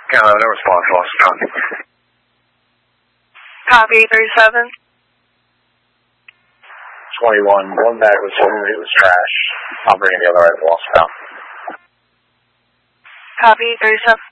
No response, lost copy. Copy, 37. 21, one bag was sold, it was trash. I'll bring the other right, lost now. Copy, 37.